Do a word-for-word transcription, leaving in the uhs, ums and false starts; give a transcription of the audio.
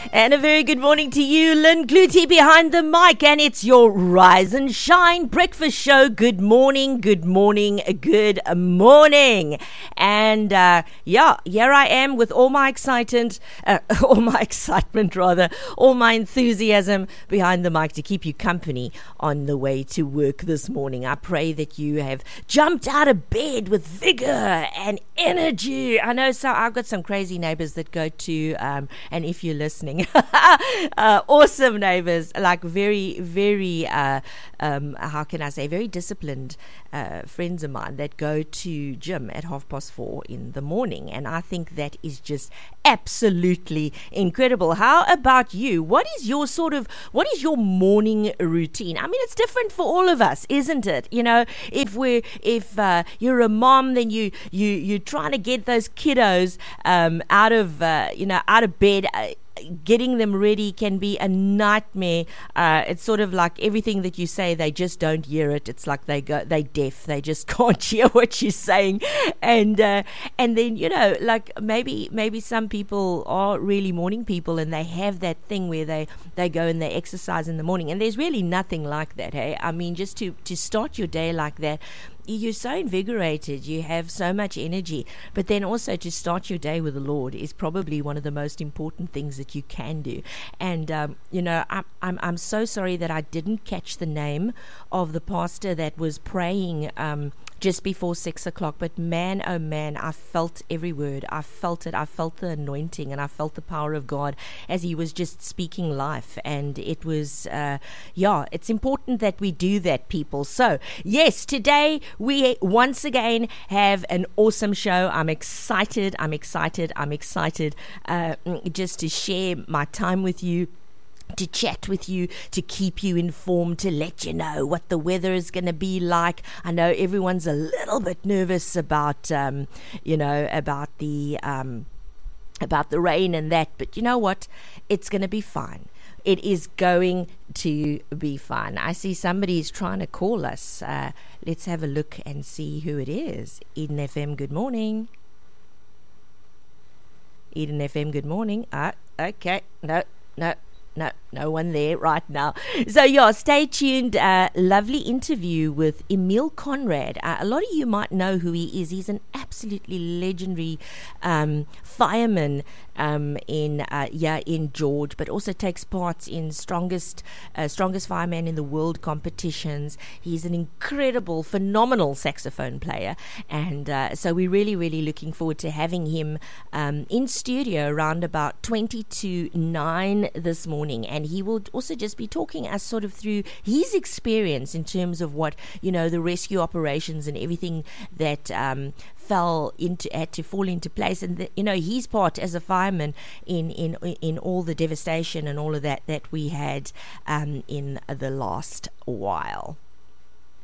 And a very good morning to you, Lynn Glutie behind the mic, and it's your Rise and Shine breakfast show. Good morning, good morning, good morning. And uh, yeah, here I am with all my excitement, uh, all my excitement rather, all my enthusiasm behind the mic to keep you company on the way to work this morning. I pray that you have jumped out of bed with vigor and energy. I know so I've got some crazy neighbors that go to, um, and if you're listening, uh, awesome neighbors, like very, very, uh, um, how can I say, very disciplined uh, friends of mine that go to gym at half past four in the morning. And I think that is just absolutely incredible. How about you? What is your sort of, what is your morning routine? I mean, it's different for all of us, isn't it? You know, if we're, if uh, you're a mom, then you, you, you're trying to get those kiddos um, out of, uh, you know, out of bed. Uh, getting them ready can be a nightmare. Uh, it's sort of like everything that you say, they just don't hear it. It's like they go, they deaf. They just can't hear what you're saying. And uh, and then, you know, like maybe maybe some people are really morning people and they have that thing where they, they go and they exercise in the morning. And there's really nothing like that, hey? I mean, just to, to start your day like that, you're so invigorated, you have so much energy, but then also to start your day with the Lord is probably one of the most important things that you can do. And um, you know, I'm, I'm I'm so sorry that I didn't catch the name of the pastor that was praying um, just before six o'clock, but man, oh man, I felt every word. I felt it. I felt the anointing, and I felt the power of God as he was just speaking life. And it was, uh, yeah, it's important that we do that, people. So yes, today we once again have an awesome show. I'm excited. I'm excited. I'm excited uh, just to share my time with you, to chat with you, to keep you informed, to let you know what the weather is going to be like. I know everyone's a little bit nervous about, um, you know, about the um, about the rain and that, but you know what? It's going to be fine. It is going to be fun. I see somebody's trying to call us. Uh, let's have a look and see who it is. Eden F M, good morning. Eden F M, good morning. Ah, okay. No, no, no, no one there right now. So yeah, stay tuned. Uh, lovely interview with Emil Conrad. Uh, a lot of you might know who he is. He's an absolutely legendary um, fireman um, in uh, yeah in George, but also takes part in strongest uh, strongest fireman in the world competitions. He's an incredible, phenomenal saxophone player, and uh, so we're really, really looking forward to having him um, in studio around about twenty to nine this morning. And he will also just be talking us sort of through his experience in terms of what, you know, the rescue operations and everything that um, fell into, had to fall into place. And, the, you know, his part as a fireman in, in, in all the devastation and all of that that we had um, in the last while.